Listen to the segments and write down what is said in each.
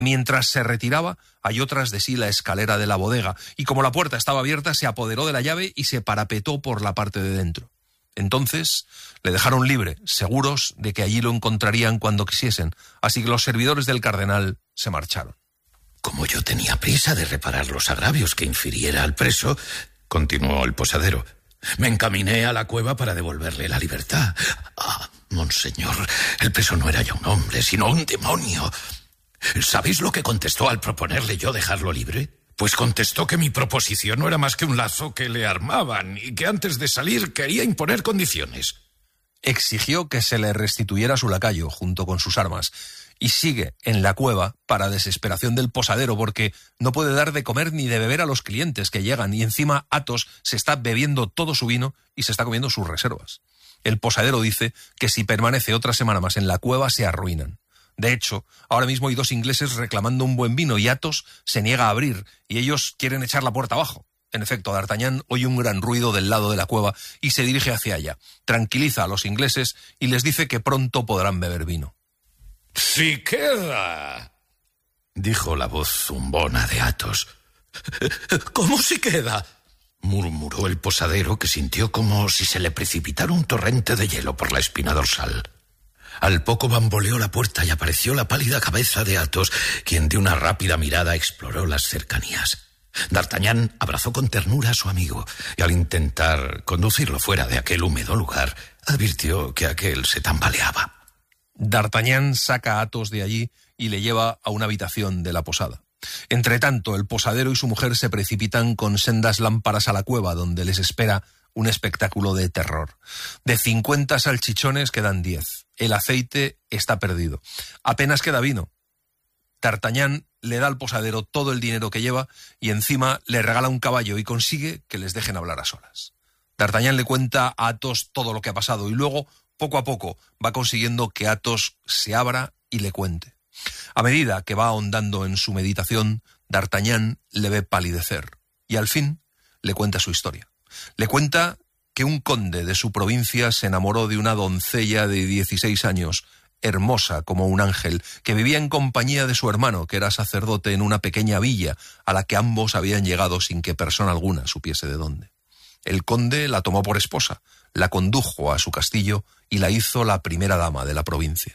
Mientras se retiraba, halló tras de sí la escalera de la bodega, y como la puerta estaba abierta, se apoderó de la llave y se parapetó por la parte de dentro. Entonces le dejaron libre, seguros de que allí lo encontrarían cuando quisiesen, así que los servidores del cardenal se marcharon. Como yo tenía prisa de reparar los agravios que infiriera al preso, continuó el posadero, me encaminé a la cueva para devolverle la libertad. Ah, monseñor, el preso no era ya un hombre, sino un demonio. ¿Sabéis lo que contestó al proponerle yo dejarlo libre? Pues contestó que mi proposición no era más que un lazo que le armaban y que antes de salir quería imponer condiciones. Exigió que se le restituyera su lacayo junto con sus armas y sigue en la cueva para desesperación del posadero porque no puede dar de comer ni de beber a los clientes que llegan y encima Athos se está bebiendo todo su vino y se está comiendo sus reservas. El posadero dice que si permanece otra semana más en la cueva se arruinan. De hecho, ahora mismo hay 2 ingleses reclamando un buen vino y Athos se niega a abrir y ellos quieren echar la puerta abajo. En efecto, D'Artagnan oye un gran ruido del lado de la cueva y se dirige hacia allá. Tranquiliza a los ingleses y les dice que pronto podrán beber vino. ¡Si queda!, dijo la voz zumbona de Athos. ¿Cómo si queda?, murmuró el posadero, que sintió como si se le precipitara un torrente de hielo por la espina dorsal. Al poco bamboleó la puerta y apareció la pálida cabeza de Athos, quien de una rápida mirada exploró las cercanías. D'Artagnan abrazó con ternura a su amigo y al intentar conducirlo fuera de aquel húmedo lugar, advirtió que aquel se tambaleaba. D'Artagnan saca a Athos de allí y le lleva a una habitación de la posada. Entretanto, el posadero y su mujer se precipitan con sendas lámparas a la cueva, donde les espera un espectáculo de terror. De 50 salchichones quedan 10. El aceite está perdido. Apenas queda vino. D'Artagnan le da al posadero todo el dinero que lleva y encima le regala un caballo y consigue que les dejen hablar a solas. D'Artagnan le cuenta a Athos todo lo que ha pasado y luego, poco a poco, va consiguiendo que Athos se abra y le cuente. A medida que va ahondando en su meditación, D'Artagnan le ve palidecer y al fin le cuenta su historia. Le cuenta que un conde de su provincia se enamoró de una doncella de 16 años, hermosa como un ángel, que vivía en compañía de su hermano, que era sacerdote en una pequeña villa a la que ambos habían llegado sin que persona alguna supiese de dónde. El conde la tomó por esposa, la condujo a su castillo y la hizo la primera dama de la provincia.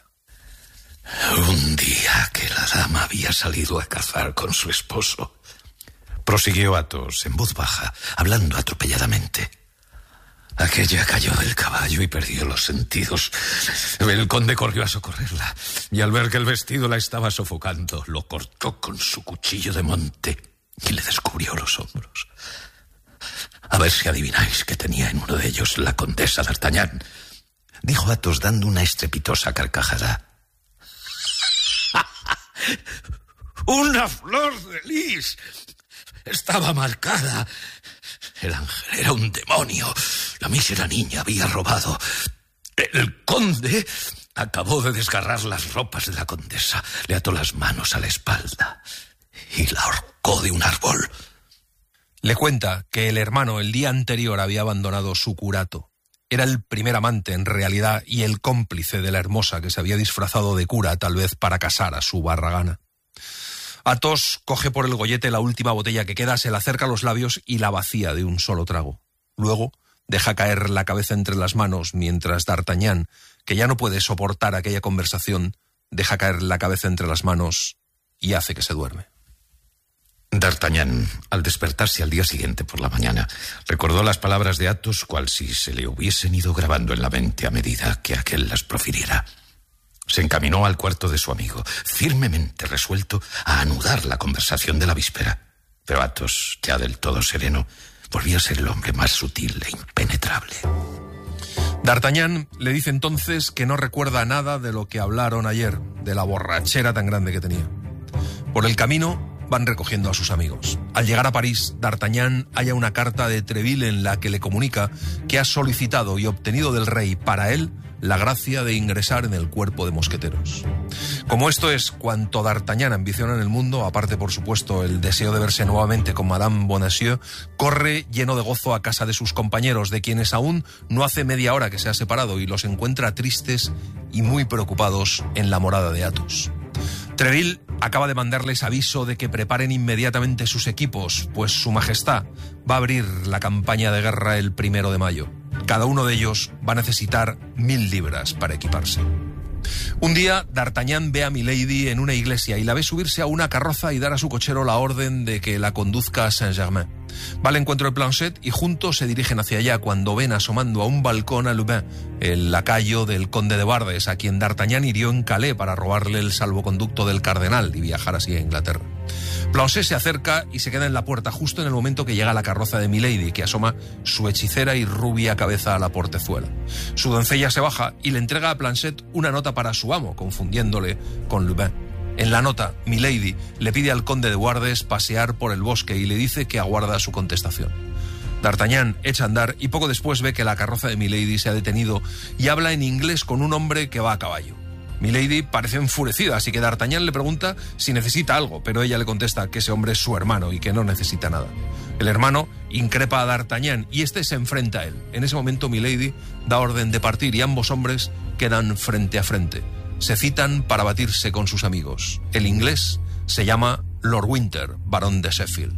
Un día que la dama había salido a cazar con su esposo, prosiguió Athos en voz baja, hablando atropelladamente. Aquella cayó del caballo y perdió los sentidos. El conde corrió a socorrerla y al ver que el vestido la estaba sofocando, lo cortó con su cuchillo de monte y le descubrió los hombros. A ver si adivináis que tenía en uno de ellos la condesa D'Artagnan, dijo Athos dando una estrepitosa carcajada. ¡Una flor de lis! Estaba marcada. El ángel era un demonio. La mísera niña había robado. El conde acabó de desgarrar las ropas de la condesa, le ató las manos a la espalda y la ahorcó de un árbol. Le cuenta que el hermano el día anterior había abandonado su curato. Era el primer amante en realidad y el cómplice de la hermosa que se había disfrazado de cura, tal vez para casar a su barragana. Athos coge por el gollete la última botella que queda, se la acerca a los labios y la vacía de un solo trago. Luego deja caer la cabeza entre las manos mientras D'Artagnan, que ya no puede soportar aquella conversación, deja caer la cabeza entre las manos y hace que se duerme. D'Artagnan, al despertarse al día siguiente por la mañana, recordó las palabras de Athos cual si se le hubiesen ido grabando en la mente a medida que aquel las profiriera. Se encaminó al cuarto de su amigo, firmemente resuelto a anudar la conversación de la víspera. Pero Athos, ya del todo sereno, volvía a ser el hombre más sutil e impenetrable. D'Artagnan le dice entonces que no recuerda nada de lo que hablaron ayer, de la borrachera tan grande que tenía. Por el camino van recogiendo a sus amigos. Al llegar a París, D'Artagnan halla una carta de Tréville en la que le comunica que ha solicitado y obtenido del rey para él la gracia de ingresar en el cuerpo de mosqueteros. Como esto es cuanto D'Artagnan ambiciona en el mundo, aparte por supuesto el deseo de verse nuevamente con Madame Bonacieux, corre lleno de gozo a casa de sus compañeros, de quienes aún no hace media hora que se ha separado, y los encuentra tristes y muy preocupados en la morada de Athos. Tréville acaba de mandarles aviso de que preparen inmediatamente sus equipos, pues su majestad va a abrir la campaña de guerra el 1 de mayo. Cada uno de ellos va a necesitar 1000 libras para equiparse. Un día, D'Artagnan ve a Milady en una iglesia y la ve subirse a una carroza y dar a su cochero la orden de que la conduzca a Saint-Germain. Va al encuentro de Planchet y juntos se dirigen hacia allá cuando ven asomando a un balcón a Lubin, el lacayo del conde de Wardes, a quien D'Artagnan hirió en Calais para robarle el salvoconducto del cardenal y viajar así a Inglaterra. Planchet se acerca y se queda en la puerta justo en el momento que llega la carroza de Milady, que asoma su hechicera y rubia cabeza a la portezuela. Su doncella se baja y le entrega a Planchet una nota para su amo, confundiéndole con Lubin. En la nota, Milady le pide al conde de Wardes pasear por el bosque y le dice que aguarda su contestación. D'Artagnan echa a andar y poco después ve que la carroza de Milady se ha detenido y habla en inglés con un hombre que va a caballo. Milady parece enfurecida, así que D'Artagnan le pregunta si necesita algo, pero ella le contesta que ese hombre es su hermano y que no necesita nada. El hermano increpa a D'Artagnan y este se enfrenta a él. En ese momento Milady da orden de partir y ambos hombres quedan frente a frente. Se citan para batirse con sus amigos. El inglés se llama Lord Winter, barón de Sheffield.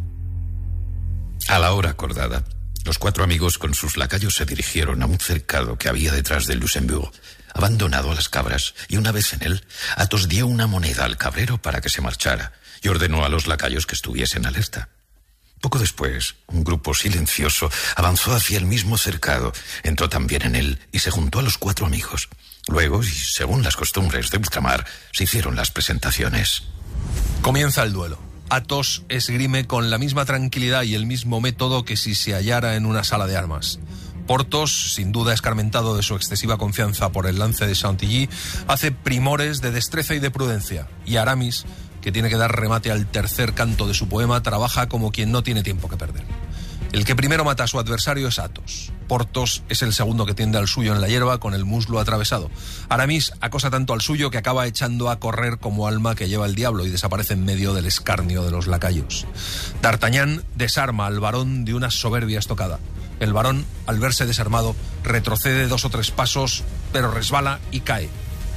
A la hora acordada, los 4 amigos con sus lacayos se dirigieron a un cercado que había detrás del Luxembourg, abandonado a las cabras, y una vez en él, Athos dio una moneda al cabrero para que se marchara y ordenó a los lacayos que estuviesen alerta. Poco después, un grupo silencioso avanzó hacia el mismo cercado, entró también en él y se juntó a los 4 amigos. Luego, y según las costumbres de ultramar, se hicieron las presentaciones. Comienza el duelo. Athos esgrime con la misma tranquilidad y el mismo método que si se hallara en una sala de armas. Porthos, sin duda escarmentado de su excesiva confianza por el lance de Chantilly, hace primores de destreza y de prudencia. Y Aramis, que tiene que dar remate al tercer canto de su poema, trabaja como quien no tiene tiempo que perder. El que primero mata a su adversario es Athos. Porthos es el segundo que tiende al suyo en la hierba con el muslo atravesado. Aramis acosa tanto al suyo que acaba echando a correr como alma que lleva el diablo y desaparece en medio del escarnio de los lacayos. D'Artagnan desarma al varón de una soberbia estocada. El varón, al verse desarmado, retrocede 2 o 3 pasos, pero resbala y cae.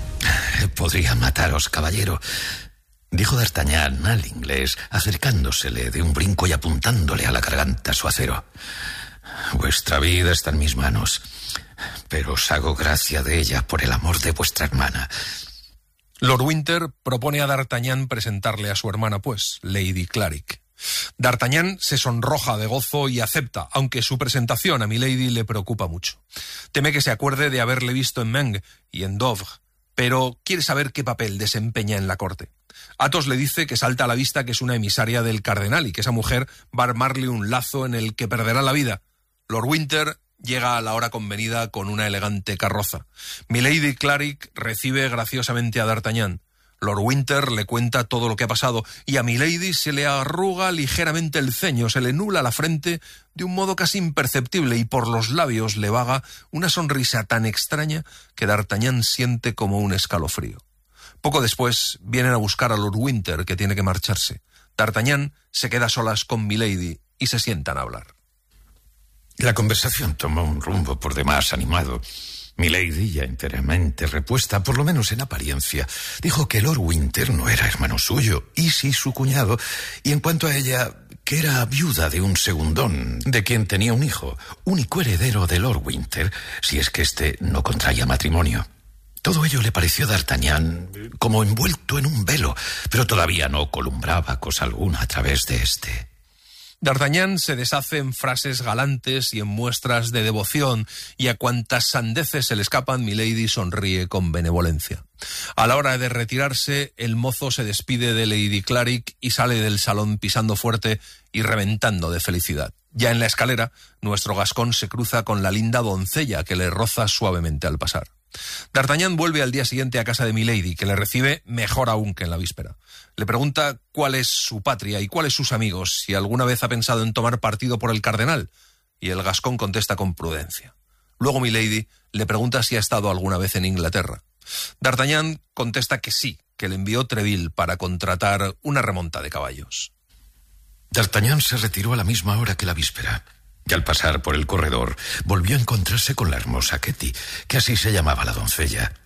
Podría mataros, caballero, dijo D'Artagnan al inglés, acercándosele de un brinco y apuntándole a la garganta su acero. Vuestra vida está en mis manos, pero os hago gracia de ella por el amor de vuestra hermana. Lord Winter propone a D'Artagnan presentarle a su hermana, pues, Lady Clarick. D'Artagnan se sonroja de gozo y acepta, aunque su presentación a Milady le preocupa mucho. Teme que se acuerde de haberle visto en Meung y en Douvres, pero quiere saber qué papel desempeña en la corte. Athos le dice que salta a la vista que es una emisaria del cardenal y que esa mujer va a armarle un lazo en el que perderá la vida. Lord Winter llega a la hora convenida con una elegante carroza. Milady Clarick recibe graciosamente a D'Artagnan. Lord Winter le cuenta todo lo que ha pasado y a Milady se le arruga ligeramente el ceño, se le nubla la frente de un modo casi imperceptible y por los labios le vaga una sonrisa tan extraña que D'Artagnan siente como un escalofrío. Poco después vienen a buscar a Lord Winter, que tiene que marcharse. D'Artagnan se queda a solas con Milady y se sientan a hablar. La conversación tomó un rumbo por demás animado. Milady, ya enteramente repuesta, por lo menos en apariencia, dijo que Lord Winter no era hermano suyo, y sí su cuñado, y en cuanto a ella, que era viuda de un segundón, de quien tenía un hijo, único heredero de Lord Winter, si es que éste no contraía matrimonio. Todo ello le pareció a D'Artagnan como envuelto en un velo, pero todavía no columbraba cosa alguna a través de este. D'Artagnan se deshace en frases galantes y en muestras de devoción, y a cuantas sandeces se le escapan, Milady sonríe con benevolencia. A la hora de retirarse, el mozo se despide de Lady Clarick y sale del salón pisando fuerte y reventando de felicidad. Ya en la escalera, nuestro gascón se cruza con la linda doncella que le roza suavemente al pasar. D'Artagnan vuelve al día siguiente a casa de Milady, que le recibe mejor aún que en la víspera. Le pregunta cuál es su patria y cuáles sus amigos, si alguna vez ha pensado en tomar partido por el cardenal, y el gascón contesta con prudencia. Luego Milady le pregunta si ha estado alguna vez en Inglaterra. D'Artagnan contesta que sí, que le envió Treville para contratar una remonta de caballos. D'Artagnan se retiró a la misma hora que la víspera. Y al pasar por el corredor, volvió a encontrarse con la hermosa Ketty, que así se llamaba la doncella.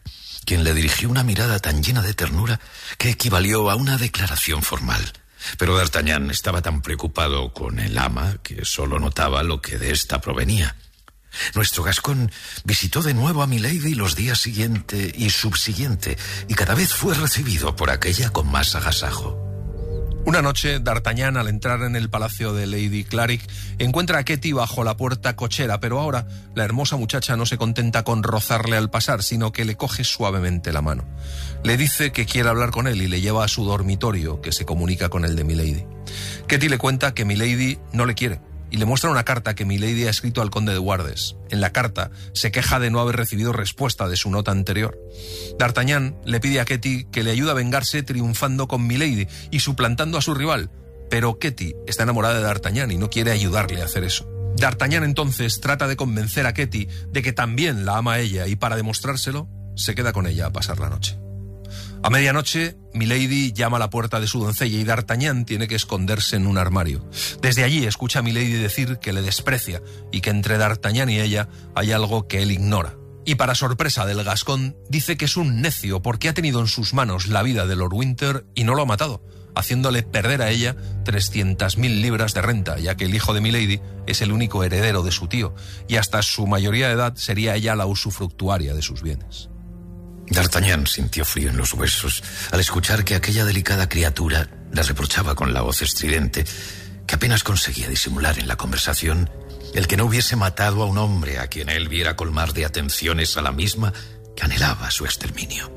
quien le dirigió una mirada tan llena de ternura que equivalió a una declaración formal. Pero D'Artagnan estaba tan preocupado con el ama que solo notaba lo que de ésta provenía. Nuestro gascón visitó de nuevo a Milady los días siguiente y subsiguiente, y cada vez fue recibido por aquella con más agasajo. Una noche, D'Artagnan, al entrar en el palacio de Lady Clarick, encuentra a Ketty bajo la puerta cochera, pero ahora la hermosa muchacha no se contenta con rozarle al pasar, sino que le coge suavemente la mano. Le dice que quiere hablar con él y le lleva a su dormitorio, que se comunica con el de Milady. Ketty le cuenta que Milady no le quiere, y le muestra una carta que Milady ha escrito al conde de Wardes. En la carta se queja de no haber recibido respuesta de su nota anterior. D'Artagnan le pide a Ketty que le ayude a vengarse triunfando con Milady y suplantando a su rival, pero Ketty está enamorada de D'Artagnan y no quiere ayudarle a hacer eso. D'Artagnan entonces trata de convencer a Ketty de que también la ama a ella y para demostrárselo se queda con ella a pasar la noche. A medianoche, Milady llama a la puerta de su doncella y D'Artagnan tiene que esconderse en un armario. Desde allí escucha a Milady decir que le desprecia y que entre D'Artagnan y ella hay algo que él ignora. Y para sorpresa del gascón, dice que es un necio porque ha tenido en sus manos la vida de Lord Winter y no lo ha matado, haciéndole perder a ella 300.000 libras de renta, ya que el hijo de Milady es el único heredero de su tío y hasta su mayoría de edad sería ella la usufructuaria de sus bienes. D'Artagnan sintió frío en los huesos al escuchar que aquella delicada criatura le reprochaba con la voz estridente que apenas conseguía disimular en la conversación el que no hubiese matado a un hombre a quien él viera colmar de atenciones a la misma que anhelaba su exterminio.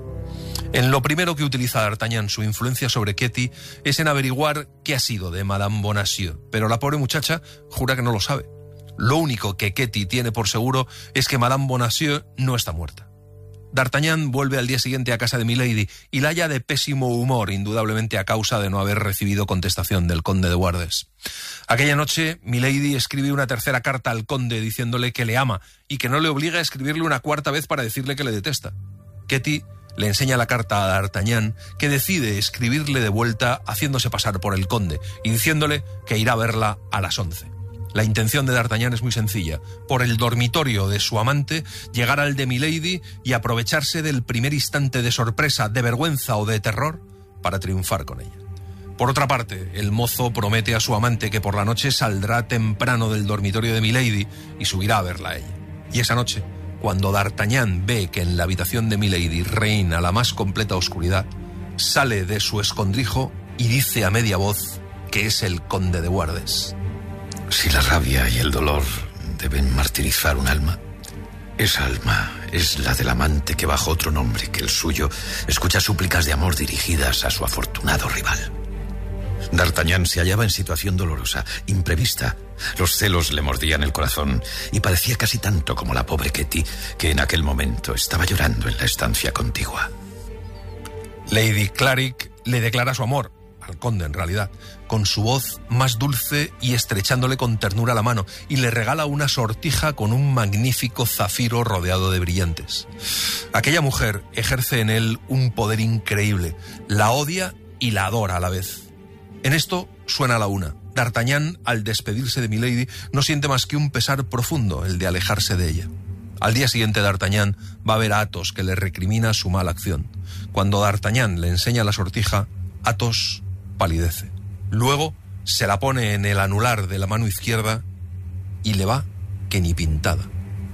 En lo primero que utiliza D'Artagnan su influencia sobre Ketty es en averiguar qué ha sido de Madame Bonacieux, pero la pobre muchacha jura que no lo sabe. Lo único que Ketty tiene por seguro es que Madame Bonacieux no está muerta. D'Artagnan vuelve al día siguiente a casa de Milady y la halla de pésimo humor, indudablemente a causa de no haber recibido contestación del conde de Wardes. Aquella noche, Milady escribe una tercera carta al conde diciéndole que le ama y que no le obliga a escribirle una cuarta vez para decirle que le detesta. Ketty le enseña la carta a D'Artagnan, que decide escribirle de vuelta haciéndose pasar por el conde y diciéndole que irá a verla a las 11. La intención de D'Artagnan es muy sencilla: por el dormitorio de su amante, llegar al de Milady y aprovecharse del primer instante de sorpresa, de vergüenza o de terror para triunfar con ella. Por otra parte, el mozo promete a su amante que por la noche saldrá temprano del dormitorio de Milady y subirá a verla a ella. Y esa noche, cuando D'Artagnan ve que en la habitación de Milady reina la más completa oscuridad, sale de su escondrijo y dice a media voz que es el conde de Wardes. Si la rabia y el dolor deben martirizar un alma, esa alma es la del amante que bajo otro nombre que el suyo escucha súplicas de amor dirigidas a su afortunado rival. D'Artagnan se hallaba en situación dolorosa, imprevista. Los celos le mordían el corazón y parecía casi tanto como la pobre Ketty, que en aquel momento estaba llorando en la estancia contigua. Lady Clarick le declara su amor, al conde en realidad, con su voz más dulce y estrechándole con ternura la mano, y le regala una sortija con un magnífico zafiro rodeado de brillantes. Aquella mujer ejerce en él un poder increíble, la odia y la adora a la vez. En esto suena la una. D'Artagnan, al despedirse de Milady, no siente más que un pesar profundo, el de alejarse de ella. Al día siguiente D'Artagnan va a ver a Athos, que le recrimina su mala acción. Cuando D'Artagnan le enseña la sortija, Athos palidece. Luego se la pone en el anular de la mano izquierda y le va que ni pintada.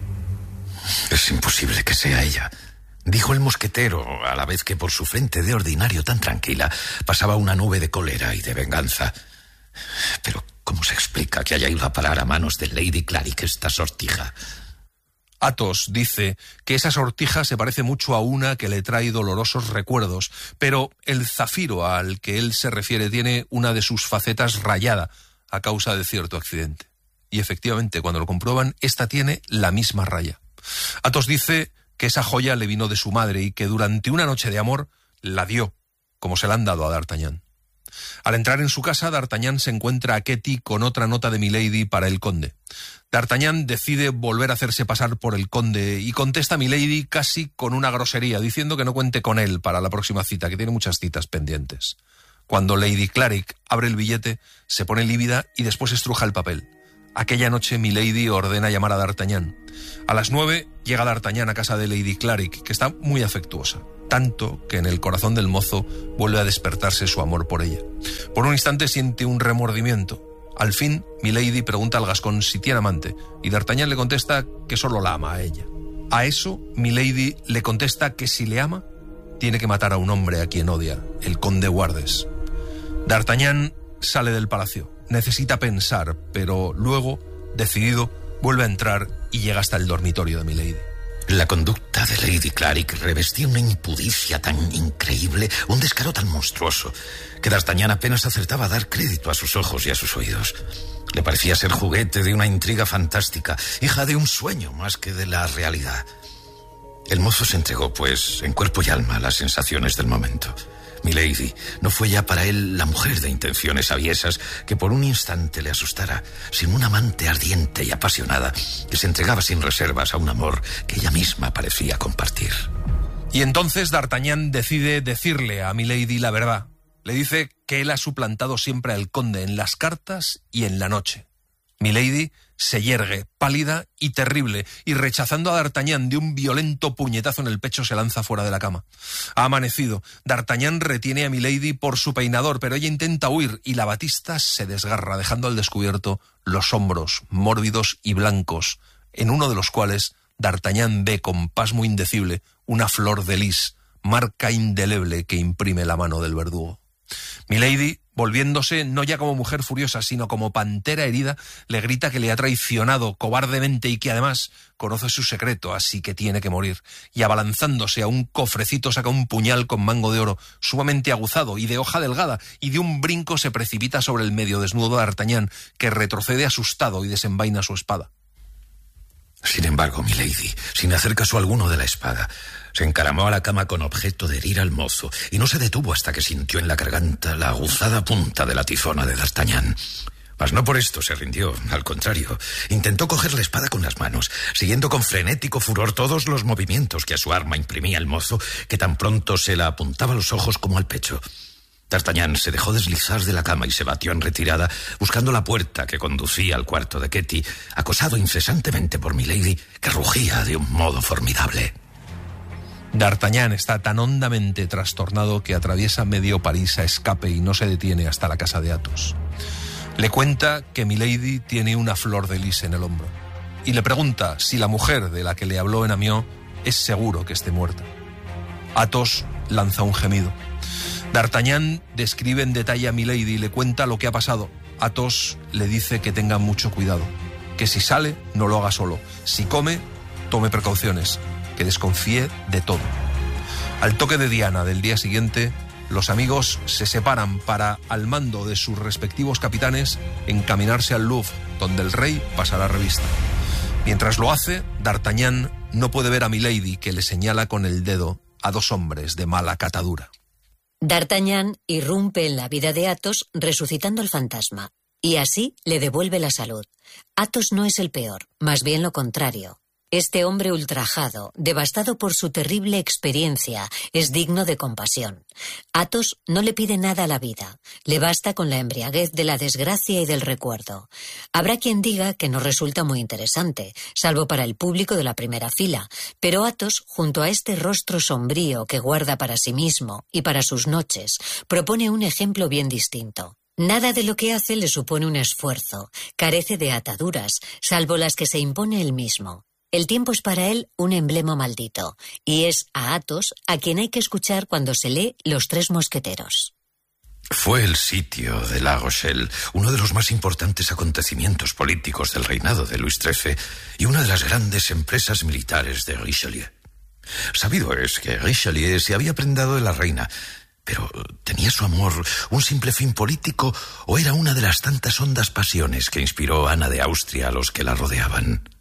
Es imposible que sea ella, dijo el mosquetero, a la vez que por su frente de ordinario tan tranquila pasaba una nube de cólera y de venganza. Pero ¿cómo se explica que haya ido a parar a manos de Lady Clarick esta sortija? Athos dice que esa sortija se parece mucho a una que le trae dolorosos recuerdos, pero el zafiro al que él se refiere tiene una de sus facetas rayada a causa de cierto accidente. Y efectivamente, cuando lo comprueban, esta tiene la misma raya. Athos dice que esa joya le vino de su madre y que durante una noche de amor la dio, como se la han dado a D'Artagnan. Al entrar en su casa, D'Artagnan se encuentra a Ketty con otra nota de Milady para el conde. D'Artagnan decide volver a hacerse pasar por el conde y contesta a Milady casi con una grosería, diciendo que no cuente con él para la próxima cita, que tiene muchas citas pendientes. Cuando Lady Clarick abre el billete, se pone lívida y después estruja el papel. Aquella noche Milady ordena llamar a D'Artagnan. A las 9 llega D'Artagnan a casa de Lady Clarick, que está muy afectuosa, tanto que en el corazón del mozo vuelve a despertarse su amor por ella. Por un instante siente un remordimiento. Al fin, Milady pregunta al gascón si tiene amante, y D'Artagnan le contesta que solo la ama a ella. A eso, Milady le contesta que si le ama, tiene que matar a un hombre a quien odia, el conde Guardes. D'Artagnan sale del palacio. Necesita pensar, pero luego, decidido, vuelve a entrar y llega hasta el dormitorio de Milady. La conducta de Lady Clarick revestía una impudicia tan increíble, un descaro tan monstruoso, que D'Artagnan apenas acertaba a dar crédito a sus ojos y a sus oídos. Le parecía ser juguete de una intriga fantástica, hija de un sueño más que de la realidad. El mozo se entregó, pues, en cuerpo y alma a las sensaciones del momento. Milady no fue ya para él la mujer de intenciones aviesas que por un instante le asustara, sino una amante ardiente y apasionada que se entregaba sin reservas a un amor que ella misma parecía compartir. Y entonces D'Artagnan decide decirle a Milady la verdad. Le dice que él ha suplantado siempre al conde en las cartas y en la noche. Milady se yergue, pálida y terrible, y rechazando a D'Artagnan de un violento puñetazo en el pecho se lanza fuera de la cama. Ha amanecido. D'Artagnan retiene a Milady por su peinador, pero ella intenta huir y la batista se desgarra, dejando al descubierto los hombros mórbidos y blancos, en uno de los cuales D'Artagnan ve con pasmo indecible una flor de lis, marca indeleble que imprime la mano del verdugo. Milady, volviéndose no ya como mujer furiosa, sino como pantera herida, le grita que le ha traicionado cobardemente y que además conoce su secreto, así que tiene que morir. Y abalanzándose a un cofrecito saca un puñal con mango de oro, sumamente aguzado y de hoja delgada, y de un brinco se precipita sobre el medio desnudo de D'Artagnan, que retrocede asustado y desenvaina su espada. Sin embargo, Milady, sin hacer caso alguno de la espada, se encaramó a la cama con objeto de herir al mozo y no se detuvo hasta que sintió en la garganta la aguzada punta de la tizona de D'Artagnan. Mas no por esto se rindió, al contrario, intentó coger la espada con las manos, siguiendo con frenético furor todos los movimientos que a su arma imprimía el mozo, que tan pronto se la apuntaba a los ojos como al pecho. D'Artagnan se dejó deslizar de la cama y se batió en retirada, buscando la puerta que conducía al cuarto de Ketty, acosado incesantemente por Milady, que rugía de un modo formidable. D'Artagnan está tan hondamente trastornado que atraviesa medio París a escape y no se detiene hasta la casa de Athos. Le cuenta que Milady tiene una flor de lis en el hombro y le pregunta si la mujer de la que le habló en Amiens es seguro que esté muerta. Athos lanza un gemido. D'Artagnan describe en detalle a Milady y le cuenta lo que ha pasado. Athos le dice que tenga mucho cuidado, que si sale no lo haga solo, si come, tome precauciones, que desconfíe de todo. Al toque de diana del día siguiente, los amigos se separan para, al mando de sus respectivos capitanes, encaminarse al Louvre, donde el rey pasará revista. Mientras lo hace, D'Artagnan no puede ver a Milady, que le señala con el dedo a dos hombres de mala catadura. D'Artagnan irrumpe en la vida de Athos resucitando al fantasma, y así le devuelve la salud. Athos no es el peor, más bien lo contrario. Este hombre ultrajado, devastado por su terrible experiencia, es digno de compasión. Athos no le pide nada a la vida, le basta con la embriaguez de la desgracia y del recuerdo. Habrá quien diga que no resulta muy interesante, salvo para el público de la primera fila, pero Athos, junto a este rostro sombrío que guarda para sí mismo y para sus noches, propone un ejemplo bien distinto. Nada de lo que hace le supone un esfuerzo, carece de ataduras, salvo las que se impone él mismo. El tiempo es para él un emblema maldito, y es a Athos a quien hay que escuchar cuando se lee Los Tres Mosqueteros. Fue el sitio de La Rochelle uno de los más importantes acontecimientos políticos del reinado de Luis XIII y una de las grandes empresas militares de Richelieu. Sabido es que Richelieu se había prendado de la reina, pero ¿tenía su amor un simple fin político o era una de las tantas hondas pasiones que inspiró Ana de Austria a los que la rodeaban?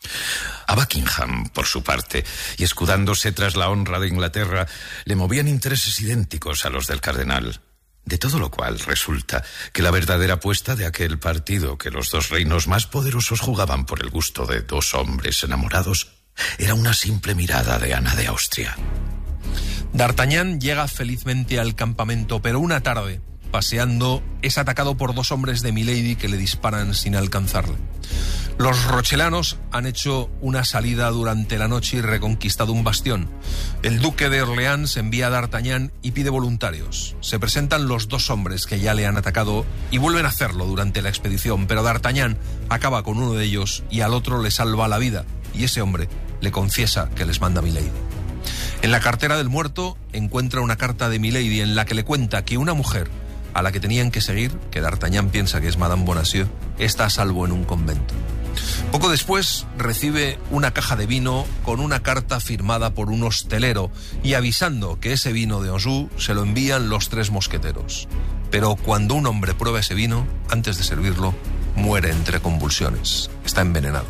A Buckingham, por su parte, y escudándose tras la honra de Inglaterra, le movían intereses idénticos a los del cardenal. De todo lo cual resulta que la verdadera apuesta de aquel partido que los dos reinos más poderosos jugaban por el gusto de dos hombres enamorados era una simple mirada de Ana de Austria. D'Artagnan llega felizmente al campamento, pero una tarde, paseando, es atacado por 2 hombres de Milady que le disparan sin alcanzarle. Los rochelanos han hecho una salida durante la noche y reconquistado un bastión. El duque de Orleans envía a D'Artagnan y pide voluntarios. Se presentan los 2 hombres que ya le han atacado y vuelven a hacerlo durante la expedición, pero D'Artagnan acaba con uno de ellos y al otro le salva la vida, y ese hombre le confiesa que les manda Milady. En la cartera del muerto encuentra una carta de Milady en la que le cuenta que una mujer a la que tenían que seguir, que D'Artagnan piensa que es Madame Bonacieux, está a salvo en un convento. Poco después recibe una caja de vino con una carta firmada por un hostelero y avisando que ese vino de Anjou se lo envían los 3 mosqueteros. Pero cuando un hombre prueba ese vino, antes de servirlo, muere entre convulsiones. Está envenenado.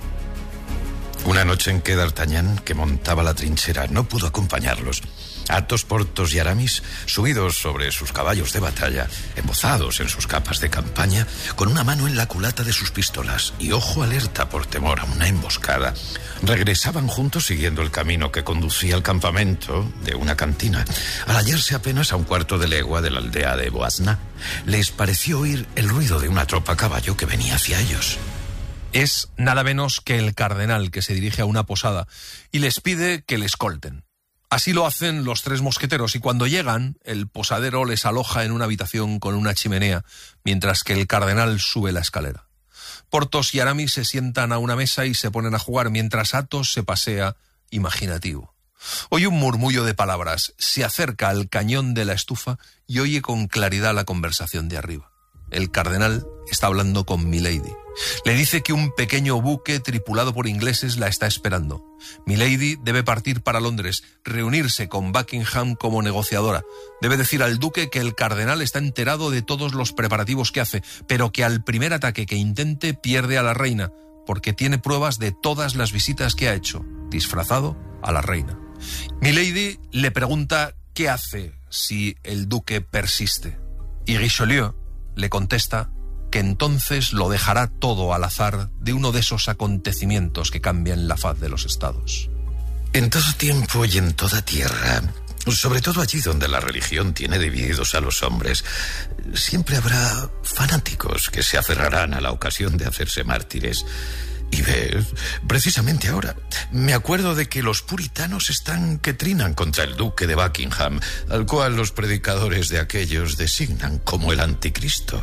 Una noche en que D'Artagnan, que montaba la trinchera, no pudo acompañarlos, Athos, Porthos y Aramis, subidos sobre sus caballos de batalla, embozados en sus capas de campaña, con una mano en la culata de sus pistolas y ojo alerta por temor a una emboscada, regresaban juntos siguiendo el camino que conducía al campamento de una cantina. Al hallarse apenas a un cuarto de legua de la aldea de Boisna, les pareció oír el ruido de una tropa a caballo que venía hacia ellos. Es nada menos que el cardenal, que se dirige a una posada y les pide que le escolten. Así lo hacen los 3 mosqueteros y cuando llegan, el posadero les aloja en una habitación con una chimenea, mientras que el cardenal sube la escalera. Porthos y Aramis se sientan a una mesa y se ponen a jugar, mientras Athos se pasea imaginativo. Oye un murmullo de palabras, se acerca al cañón de la estufa y oye con claridad la conversación de arriba. El cardenal está hablando con Milady. Le dice que un pequeño buque tripulado por ingleses la está esperando. Milady debe partir para Londres, reunirse con Buckingham como negociadora. Debe decir al duque que el cardenal está enterado de todos los preparativos que hace, pero que al primer ataque que intente pierde a la reina, porque tiene pruebas de todas las visitas que ha hecho, disfrazado a la reina. Milady le pregunta qué hace si el duque persiste. Y Richelieu le contesta que entonces lo dejará todo al azar de uno de esos acontecimientos que cambian la faz de los estados. En todo tiempo y en toda tierra, sobre todo allí donde la religión tiene divididos a los hombres, siempre habrá fanáticos que se aferrarán a la ocasión de hacerse mártires. Y ves, precisamente ahora, me acuerdo de que los puritanos están que trinan contra el duque de Buckingham, al cual los predicadores de aquellos designan como el anticristo.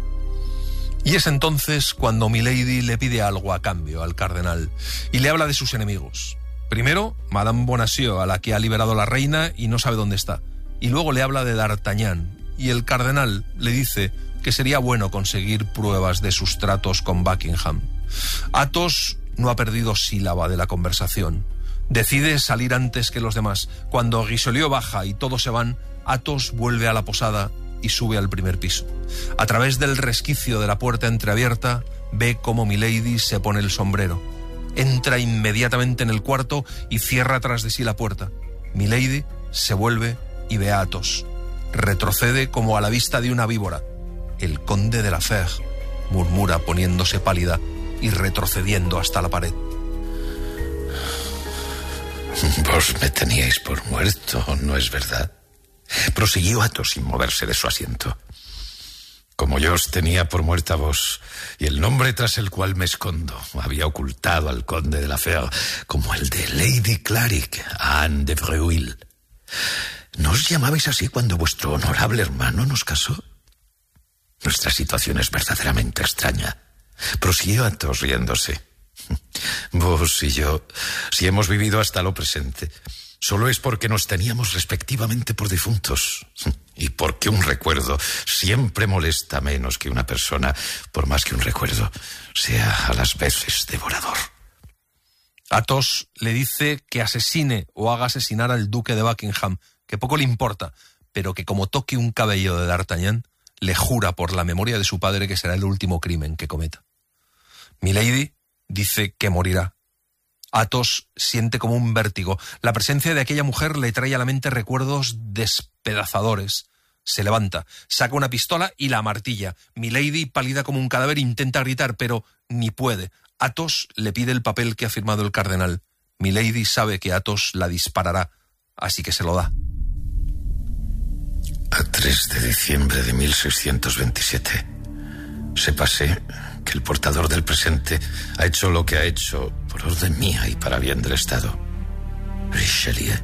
Y es entonces cuando Milady le pide algo a cambio al cardenal y le habla de sus enemigos. Primero, Madame Bonacieux, a la que ha liberado la reina y no sabe dónde está. Y luego le habla de D'Artagnan y el cardenal le dice que sería bueno conseguir pruebas de sus tratos con Buckingham. Athos no ha perdido sílaba de la conversación. Decide salir antes que los demás. Cuando Richelieu baja y todos se van, Athos vuelve a la posada y sube al primer piso. A través del resquicio de la puerta entreabierta, ve cómo Milady se pone el sombrero. Entra inmediatamente en el cuarto y cierra tras de sí la puerta. Milady se vuelve y ve a Athos. Retrocede como a la vista de una víbora. El conde de la Fère, murmura poniéndose pálida y retrocediendo hasta la pared. Vos me teníais por muerto, ¿no es verdad? Prosiguió Athos sin moverse de su asiento. Como yo os tenía por muerta vos, y el nombre tras el cual me escondo había ocultado al conde de la Fère como el de Lady Clarick, Anne de Breuil. ¿No os llamabais así cuando vuestro honorable hermano nos casó? Nuestra situación es verdaderamente extraña. Prosiguió Athos riéndose. Vos y yo, si hemos vivido hasta lo presente, solo es porque nos teníamos respectivamente por difuntos, y porque un recuerdo siempre molesta menos que una persona, por más que un recuerdo sea a las veces devorador. Athos le dice que asesine o haga asesinar al duque de Buckingham, que poco le importa, pero que como toque un cabello de D'Artagnan, le jura por la memoria de su padre que será el último crimen que cometa. Milady dice que morirá. Athos siente como un vértigo. La presencia de aquella mujer le trae a la mente recuerdos despedazadores. Se levanta, saca una pistola y la amartilla. Milady, pálida como un cadáver, intenta gritar, pero ni puede. Athos le pide el papel que ha firmado el cardenal. Milady sabe que Athos la disparará, así que se lo da. A 3 de diciembre de 1627. Sépase que el portador del presente ha hecho lo que ha hecho por orden mía y para bien del Estado. Richelieu.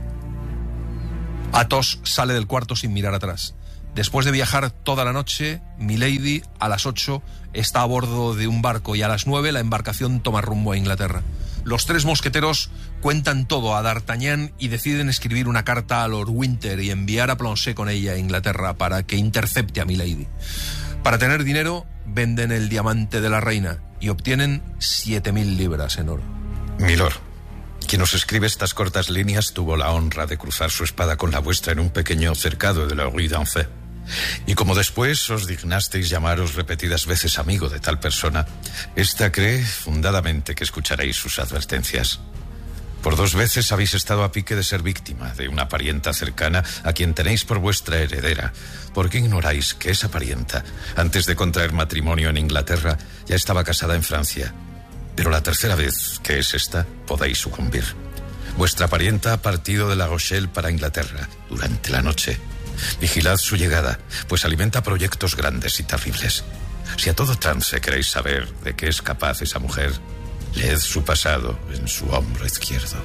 Athos sale del cuarto sin mirar atrás. Después de viajar toda la noche, Milady a las 8 está a bordo de un barco y a las 9 la embarcación toma rumbo a Inglaterra. Los 3 mosqueteros cuentan todo a D'Artagnan y deciden escribir una carta a Lord Winter y enviar a Planchet con ella a Inglaterra para que intercepte a Milady. Para tener dinero, venden el diamante de la reina y obtienen 7.000 libras en oro. Milord, quien os escribe estas cortas líneas tuvo la honra de cruzar su espada con la vuestra en un pequeño cercado de la Rue d'Enfer. Y como después os dignasteis llamaros repetidas veces amigo de tal persona, esta cree fundadamente que escucharéis sus advertencias. Por 2 veces habéis estado a pique de ser víctima de una parienta cercana a quien tenéis por vuestra heredera. ¿Por qué ignoráis que esa parienta, antes de contraer matrimonio en Inglaterra, ya estaba casada en Francia? Pero la tercera vez, que es esta, podéis sucumbir. Vuestra parienta ha partido de La Rochelle para Inglaterra durante la noche. Vigilad su llegada, pues alimenta proyectos grandes y terribles. Si a todo trance queréis saber de qué es capaz esa mujer, leed su pasado en su hombro izquierdo.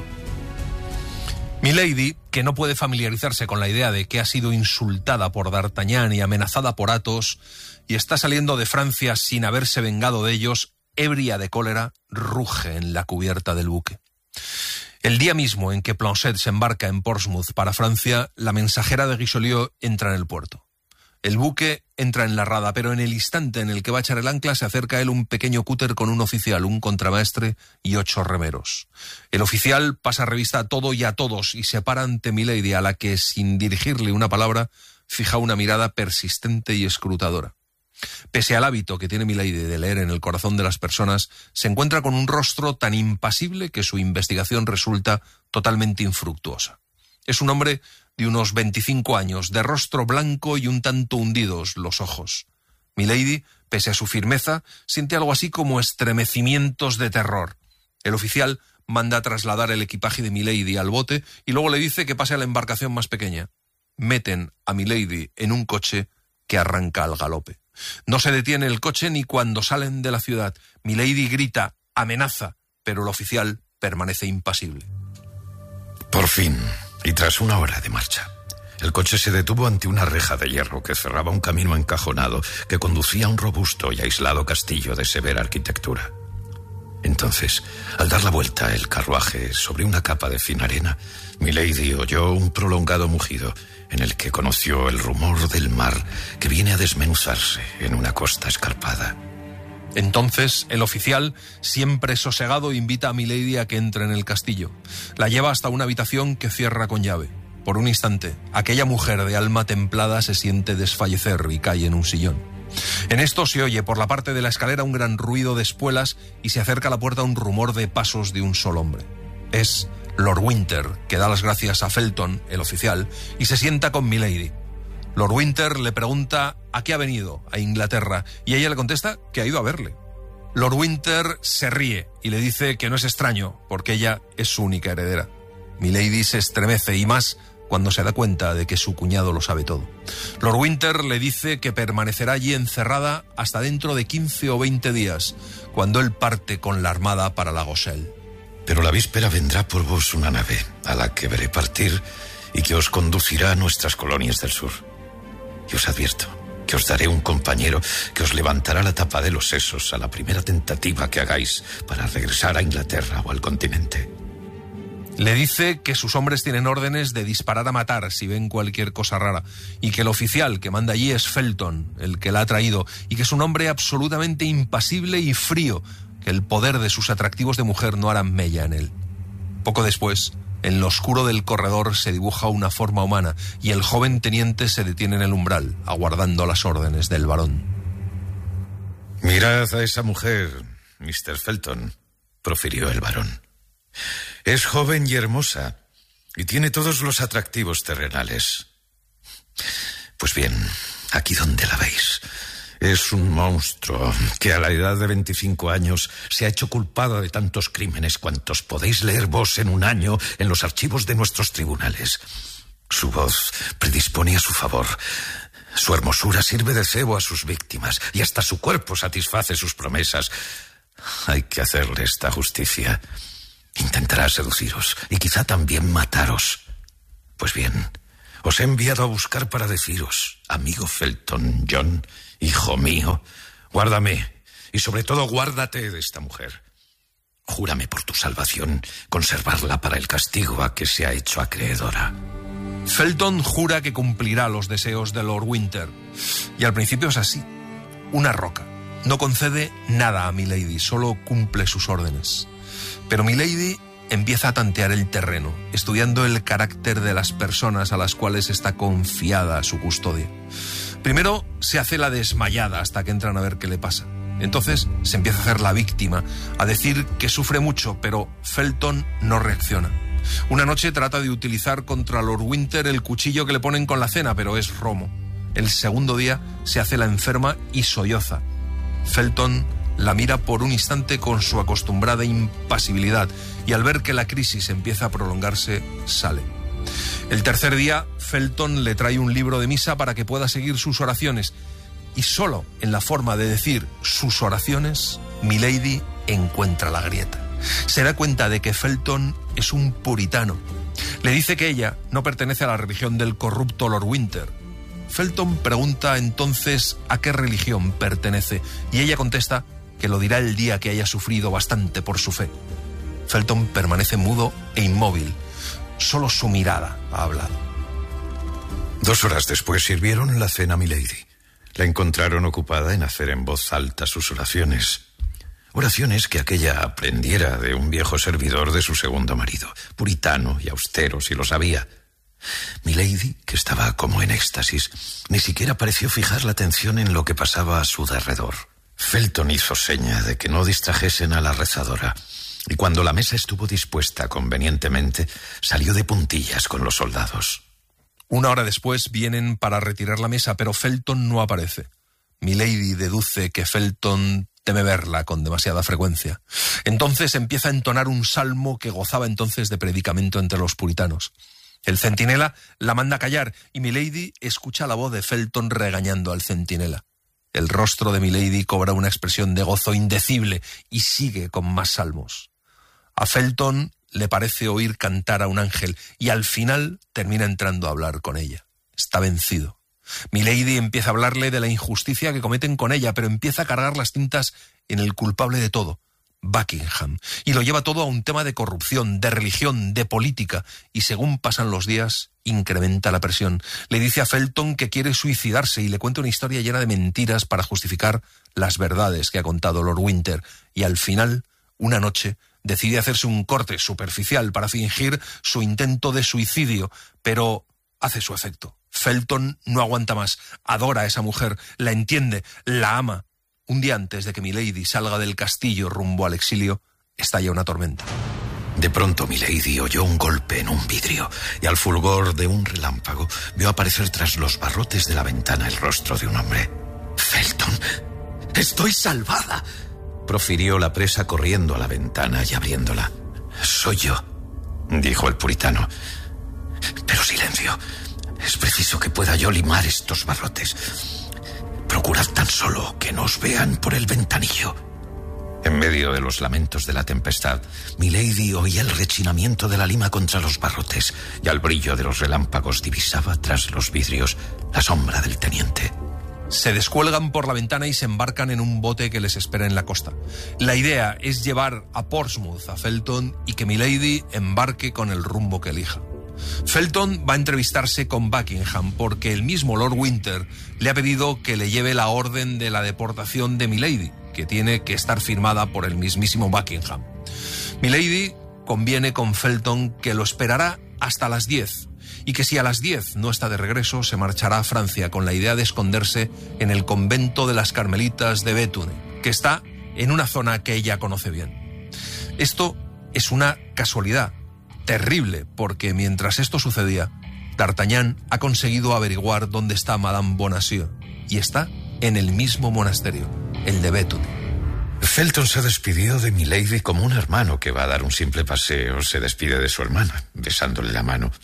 Milady, que no puede familiarizarse con la idea de que ha sido insultada por D'Artagnan y amenazada por Athos, y está saliendo de Francia sin haberse vengado de ellos, ebria de cólera, ruge en la cubierta del buque. El día mismo en que Planchet se embarca en Portsmouth para Francia, la mensajera de Richelieu entra en el puerto. El buque entra en la rada, pero en el instante en el que va a echar el ancla se acerca a él un pequeño cúter con un oficial, un contramaestre y 8 remeros. El oficial pasa revista a todo y a todos y se para ante Milady, a la que, sin dirigirle una palabra, fija una mirada persistente y escrutadora. Pese al hábito que tiene Milady de leer en el corazón de las personas, se encuentra con un rostro tan impasible que su investigación resulta totalmente infructuosa. Es un hombre de unos 25 años, de rostro blanco y un tanto hundidos los ojos. Milady, pese a su firmeza, siente algo así como estremecimientos de terror. El oficial manda trasladar el equipaje de Milady al bote y luego le dice que pase a la embarcación más pequeña. Meten a Milady en un coche que arranca al galope. No se detiene el coche ni cuando salen de la ciudad. Milady grita, amenaza, pero el oficial permanece impasible. Por fin, y tras 1 hora de marcha, el coche se detuvo ante una reja de hierro que cerraba un camino encajonado que conducía a un robusto y aislado castillo de severa arquitectura. Entonces, al dar la vuelta el carruaje sobre una capa de fina arena, Milady oyó un prolongado mugido en el que conoció el rumor del mar que viene a desmenuzarse en una costa escarpada. Entonces, el oficial, siempre sosegado, invita a Milady a que entre en el castillo. La lleva hasta una habitación que cierra con llave. Por un instante, aquella mujer de alma templada se siente desfallecer y cae en un sillón. En esto se oye por la parte de la escalera un gran ruido de espuelas y se acerca a la puerta un rumor de pasos de un solo hombre. Es Lord Winter, que da las gracias a Felton, el oficial, y se sienta con Milady. Lord Winter le pregunta a qué ha venido a Inglaterra y ella le contesta que ha ido a verle. Lord Winter se ríe y le dice que no es extraño porque ella es su única heredera. Milady se estremece y más cuando se da cuenta de que su cuñado lo sabe todo. Lord Winter le dice que permanecerá allí encerrada hasta dentro de 15 o 20 días, cuando él parte con la armada para La Rochelle. Pero la víspera vendrá por vos una nave, a la que veré partir y que os conducirá a nuestras colonias del sur. Y os advierto que os daré un compañero que os levantará la tapa de los sesos a la primera tentativa que hagáis para regresar a Inglaterra o al continente. Le dice que sus hombres tienen órdenes de disparar a matar si ven cualquier cosa rara, y que el oficial que manda allí es Felton, el que la ha traído, y que es un hombre absolutamente impasible y frío, que el poder de sus atractivos de mujer no harán mella en él. Poco después, en lo oscuro del corredor se dibuja una forma humana, y el joven teniente se detiene en el umbral, aguardando las órdenes del barón. Mirad a esa mujer, Mr. Felton, profirió el barón. Es joven y hermosa, y tiene todos los atractivos terrenales. Pues bien, aquí donde la veis, es un monstruo que a la edad de 25 años se ha hecho culpado de tantos crímenes cuantos podéis leer vos en un año en los archivos de nuestros tribunales. Su voz predispone a su favor. Su hermosura sirve de cebo a sus víctimas y hasta su cuerpo satisface sus promesas. Hay que hacerle esta justicia. Intentará seduciros y quizá también mataros. Pues bien, os he enviado a buscar para deciros, amigo Felton John, hijo mío, guárdame y sobre todo guárdate de esta mujer. Júrame por tu salvación conservarla para el castigo a que se ha hecho acreedora. Felton jura que cumplirá los deseos de Lord Winter. Y al principio es así. Una roca. No concede nada a Milady, solo cumple sus órdenes. Pero Milady empieza a tantear el terreno, estudiando el carácter de las personas a las cuales está confiada su custodia. Primero se hace la desmayada hasta que entran a ver qué le pasa. Entonces se empieza a hacer la víctima, a decir que sufre mucho, pero Felton no reacciona. Una noche trata de utilizar contra Lord Winter el cuchillo que le ponen con la cena, pero es romo. El segundo día se hace la enferma y solloza. Felton la mira por un instante con su acostumbrada impasibilidad y al ver que la crisis empieza a prolongarse, sale. El tercer día, Felton le trae un libro de misa para que pueda seguir sus oraciones y solo en la forma de decir sus oraciones, Milady encuentra la grieta. Se da cuenta de que Felton es un puritano. Le dice que ella no pertenece a la religión del corrupto Lord Winter. Felton pregunta entonces a qué religión pertenece y ella contesta que lo dirá el día que haya sufrido bastante por su fe. Felton permanece mudo e inmóvil. Solo su mirada ha hablado. 2 horas después sirvieron la cena a Milady. La encontraron ocupada en hacer en voz alta sus oraciones. Oraciones que aquella aprendiera de un viejo servidor de su segundo marido, puritano y austero, si lo sabía. Milady, que estaba como en éxtasis, ni siquiera pareció fijar la atención en lo que pasaba a su derredor. Felton hizo seña de que no distrajesen a la rezadora, y cuando la mesa estuvo dispuesta convenientemente, salió de puntillas con los soldados. 1 hora después vienen para retirar la mesa, pero Felton no aparece. Milady deduce que Felton teme verla con demasiada frecuencia. Entonces empieza a entonar un salmo que gozaba entonces de predicamento entre los puritanos. El centinela la manda a callar y Milady escucha la voz de Felton regañando al centinela. El rostro de Milady cobra una expresión de gozo indecible y sigue con más salmos. A Felton le parece oír cantar a un ángel y al final termina entrando a hablar con ella. Está vencido. Milady empieza a hablarle de la injusticia que cometen con ella, pero empieza a cargar las tintas en el culpable de todo, Buckingham, y lo lleva todo a un tema de corrupción, de religión, de política, y según pasan los días, incrementa la presión. Le dice a Felton que quiere suicidarse y le cuenta una historia llena de mentiras para justificar las verdades que ha contado Lord Winter, y al final, una noche, decide hacerse un corte superficial para fingir su intento de suicidio, pero hace su efecto. Felton no aguanta más, adora a esa mujer, la entiende, la ama. Un día antes de que Milady salga del castillo rumbo al exilio, estalla una tormenta. De pronto Milady oyó un golpe en un vidrio y al fulgor de un relámpago vio aparecer tras los barrotes de la ventana el rostro de un hombre. «Felton, estoy salvada», profirió la presa corriendo a la ventana y abriéndola. «Soy yo», dijo el puritano. «Pero silencio. Es preciso que pueda yo limar estos barrotes. Procurad tan solo que no os vean por el ventanillo». En medio de los lamentos de la tempestad, Milady oía el rechinamiento de la lima contra los barrotes y al brillo de los relámpagos divisaba tras los vidrios la sombra del teniente. Se descuelgan por la ventana y se embarcan en un bote que les espera en la costa. La idea es llevar a Portsmouth a Felton y que Milady embarque con el rumbo que elija. Felton va a entrevistarse con Buckingham porque el mismo Lord Winter le ha pedido que le lleve la orden de la deportación de Milady, que tiene que estar firmada por el mismísimo Buckingham. Milady conviene con Felton que lo esperará hasta las 10 y que si a las 10 no está de regreso se marchará a Francia con la idea de esconderse en el convento de las Carmelitas de Béthune, que está en una zona que ella conoce bien. Esto es una casualidad terrible, porque mientras esto sucedía, D'Artagnan ha conseguido averiguar dónde está Madame Bonacieux, y está en el mismo monasterio, el de Béthune. Felton se despidió de Milady como un hermano que va a dar un simple paseo se despide de su hermana, besándole la mano.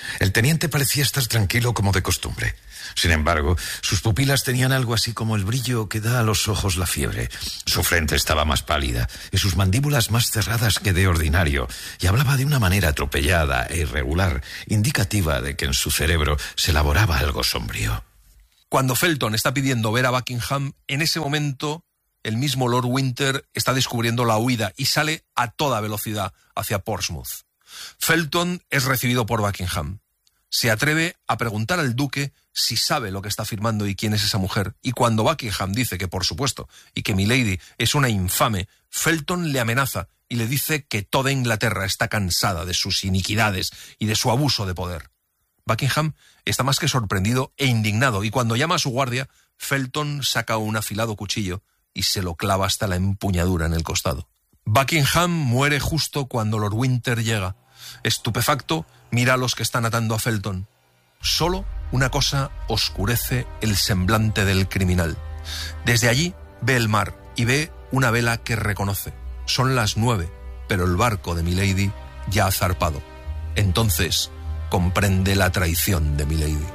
El teniente parecía estar tranquilo como de costumbre. Sin embargo, sus pupilas tenían algo así como el brillo que da a los ojos la fiebre. Su frente estaba más pálida y sus mandíbulas más cerradas que de ordinario, y hablaba de una manera atropellada e irregular, indicativa de que en su cerebro se elaboraba algo sombrío. Cuando Felton está pidiendo ver a Buckingham, en ese momento el mismo Lord Winter está descubriendo la huida y sale a toda velocidad hacia Portsmouth. Felton es recibido por Buckingham. Se atreve a preguntar al duque si sabe lo que está firmando y quién es esa mujer. Y cuando Buckingham dice que por supuesto y que Milady es una infame, Felton le amenaza y le dice que toda Inglaterra está cansada de sus iniquidades y de su abuso de poder. Buckingham está más que sorprendido e indignado, y cuando llama a su guardia, Felton saca un afilado cuchillo y se lo clava hasta la empuñadura en el costado. Buckingham muere justo cuando Lord Winter llega. Estupefacto, mira a los que están atando a Felton. Solo una cosa oscurece el semblante del criminal. Desde allí ve el mar y ve una vela que reconoce. Son las 9, pero el barco de Milady ya ha zarpado. Entonces comprende la traición de Milady.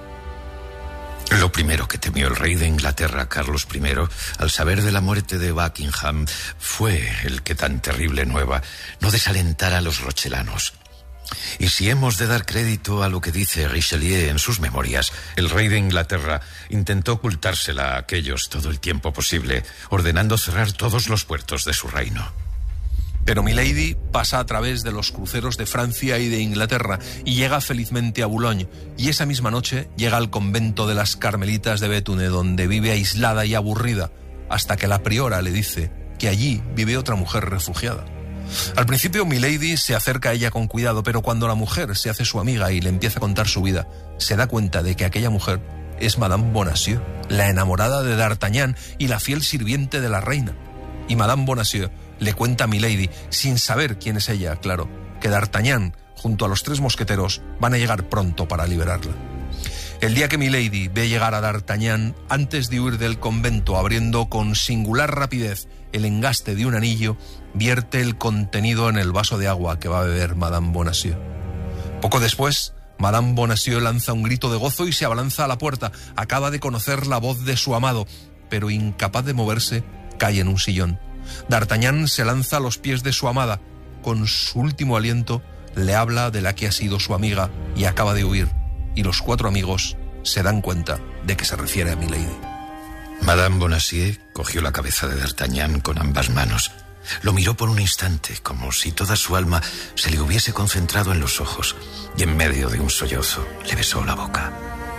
Lo primero que temió el rey de Inglaterra, Carlos I, al saber de la muerte de Buckingham, fue el que tan terrible nueva no desalentara a los rochelanos. Y si hemos de dar crédito a lo que dice Richelieu en sus memorias, el rey de Inglaterra intentó ocultársela a aquellos todo el tiempo posible, ordenando cerrar todos los puertos de su reino. Pero Milady pasa a través de los cruceros de Francia y de Inglaterra y llega felizmente a Boulogne, y esa misma noche llega al convento de las Carmelitas de Béthune, donde vive aislada y aburrida, hasta que la priora le dice que allí vive otra mujer refugiada. Al principio Milady se acerca a ella con cuidado, pero cuando la mujer se hace su amiga y le empieza a contar su vida, se da cuenta de que aquella mujer es Madame Bonacieux, la enamorada de D'Artagnan y la fiel sirviente de la reina. Y Madame Bonacieux le cuenta a Milady, sin saber quién es ella, claro, que D'Artagnan, junto a los 3 mosqueteros, van a llegar pronto para liberarla. El día que Milady ve llegar a D'Artagnan, antes de huir del convento, abriendo con singular rapidez el engaste de un anillo, vierte el contenido en el vaso de agua que va a beber Madame Bonacieux. Poco después, Madame Bonacieux lanza un grito de gozo y se abalanza a la puerta. Acaba de conocer la voz de su amado, pero incapaz de moverse, cae en un sillón. D'Artagnan se lanza a los pies de su amada. Con su último aliento le habla de la que ha sido su amiga y acaba de huir, y los 4 amigos se dan cuenta de que se refiere a Milady. Madame Bonacieux cogió la cabeza de D'Artagnan con ambas manos. Lo miró por un instante, como si toda su alma se le hubiese concentrado en los ojos, y en medio de un sollozo le besó la boca.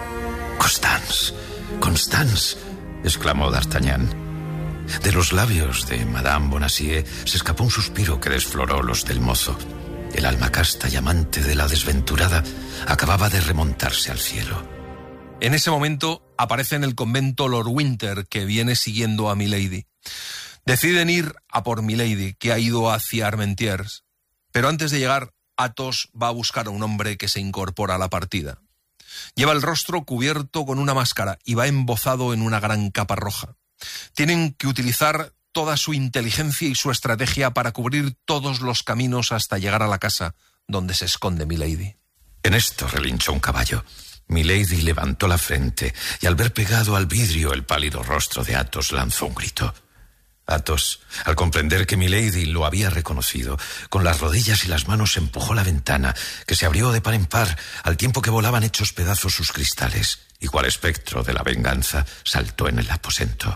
«Constance, Constance», exclamó D'Artagnan. De los labios de Madame Bonacieux se escapó un suspiro que desfloró los del mozo. El alma casta y amante de la desventurada acababa de remontarse al cielo. En ese momento aparece en el convento Lord Winter, que viene siguiendo a Milady. Deciden ir a por Milady, que ha ido hacia Armentières, pero antes de llegar, Athos va a buscar a un hombre que se incorpora a la partida. Lleva el rostro cubierto con una máscara y va embozado en una gran capa roja. Tienen que utilizar toda su inteligencia y su estrategia para cubrir todos los caminos hasta llegar a la casa donde se esconde Milady. En esto relinchó un caballo. Milady levantó la frente y al ver pegado al vidrio el pálido rostro de Athos lanzó un grito. Athos, al comprender que Milady lo había reconocido, con las rodillas y las manos empujó la ventana, que se abrió de par en par al tiempo que volaban hechos pedazos sus cristales, y cual espectro de la venganza saltó en el aposento.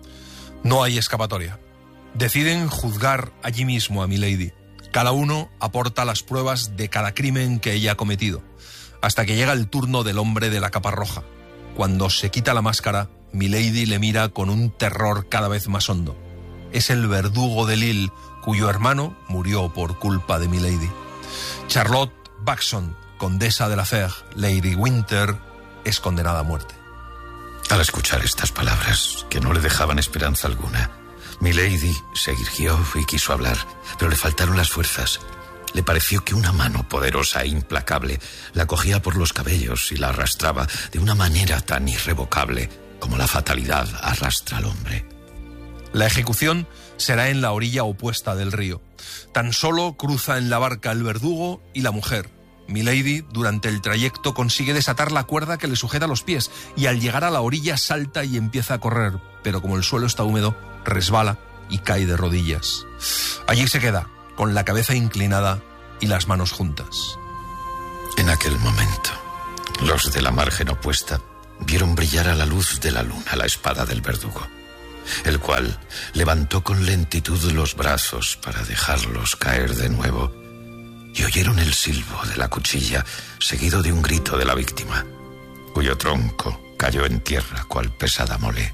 No hay escapatoria. Deciden juzgar allí mismo a Milady. Cada uno aporta las pruebas de cada crimen que ella ha cometido, hasta que llega el turno del hombre de la capa roja. Cuando se quita la máscara, Milady le mira con un terror cada vez más hondo. Es el verdugo de Lille, cuyo hermano murió por culpa de Milady. Charlotte Backson, condesa de la Fère, Lady Winter, es condenada a muerte. Al escuchar estas palabras, que no le dejaban esperanza alguna, Milady se irguió y quiso hablar, pero le faltaron las fuerzas. Le pareció que una mano poderosa e implacable la cogía por los cabellos y la arrastraba de una manera tan irrevocable como la fatalidad arrastra al hombre. La ejecución será en la orilla opuesta del río. Tan solo cruza en la barca el verdugo y la mujer, Milady, durante el trayecto, consigue desatar la cuerda que le sujeta los pies y al llegar a la orilla salta y empieza a correr, pero como el suelo está húmedo, resbala y cae de rodillas. Allí se queda, con la cabeza inclinada y las manos juntas. En aquel momento, los de la margen opuesta vieron brillar a la luz de la luna la espada del verdugo, el cual levantó con lentitud los brazos para dejarlos caer de nuevo, y oyeron el silbo de la cuchilla, seguido de un grito de la víctima, cuyo tronco cayó en tierra cual pesada mole.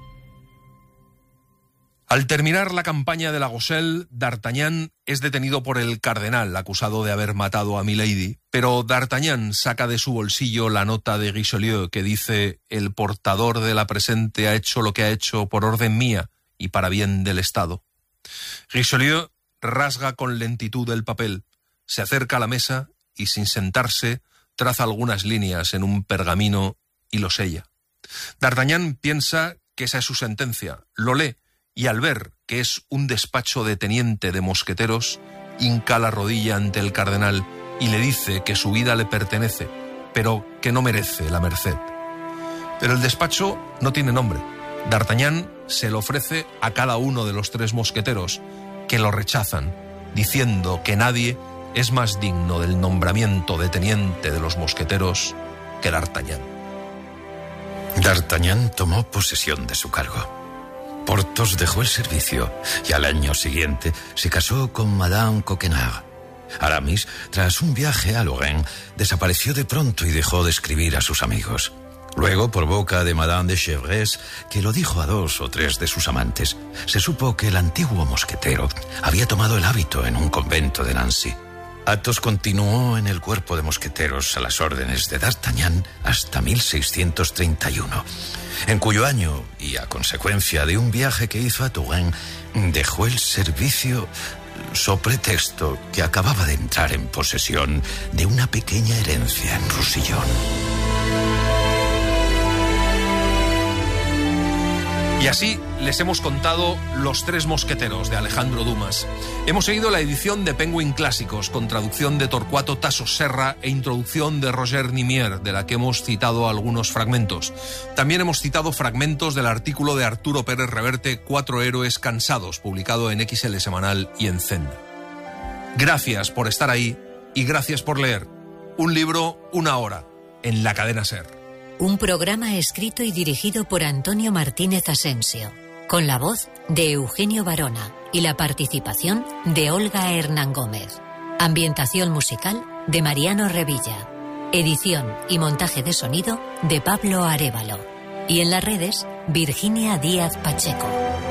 Al terminar la campaña de la Goselle, D'Artagnan es detenido por el cardenal, acusado de haber matado a Milady, pero D'Artagnan saca de su bolsillo la nota de Richelieu que dice: «El portador de la presente ha hecho lo que ha hecho por orden mía y para bien del Estado». Richelieu rasga con lentitud el papel, se acerca a la mesa y, sin sentarse, traza algunas líneas en un pergamino y lo sella. D'Artagnan piensa que esa es su sentencia, lo lee, y al ver que es un despacho de teniente de mosqueteros, hinca la rodilla ante el cardenal y le dice que su vida le pertenece, pero que no merece la merced. Pero el despacho no tiene nombre. D'Artagnan se lo ofrece a cada uno de los 3 mosqueteros, que lo rechazan, diciendo que nadie es más digno del nombramiento de teniente de los mosqueteros que D'Artagnan. D'Artagnan tomó posesión de su cargo. Porthos dejó el servicio y al año siguiente se casó con Madame Coquenard. Aramis, tras un viaje a Lorraine, desapareció de pronto y dejó de escribir a sus amigos. Luego, por boca de Madame de Chevreuse, que lo dijo a 2 o 3 de sus amantes, se supo que el antiguo mosquetero había tomado el hábito en un convento de Nancy. Athos continuó en el cuerpo de mosqueteros a las órdenes de D'Artagnan hasta 1631, en cuyo año, y a consecuencia de un viaje que hizo a Touraine, dejó el servicio so pretexto que acababa de entrar en posesión de una pequeña herencia en Roussillon. Y así les hemos contado Los 3 mosqueteros de Alejandro Dumas. Hemos seguido la edición de Penguin Clásicos, con traducción de Torcuato Tasso Serra e introducción de Roger Nimier, de la que hemos citado algunos fragmentos. También hemos citado fragmentos del artículo de Arturo Pérez Reverte, 4 héroes cansados, publicado en XL Semanal y en Zenda. Gracias por estar ahí y gracias por leer. Un libro, una hora, en la cadena SER. Un programa escrito y dirigido por Antonio Martínez Asensio, con la voz de Eugenio Barona y la participación de Olga Hernán Gómez. Ambientación musical de Mariano Revilla. Edición y montaje de sonido de Pablo Arévalo. Y en las redes, Virginia Díaz Pacheco.